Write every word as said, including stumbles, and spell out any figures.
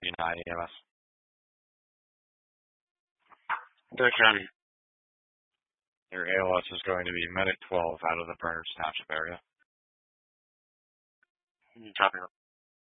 United E M S. Dickon. Your A L S is going to be Medic twelve out of the Berners Township area. Copy.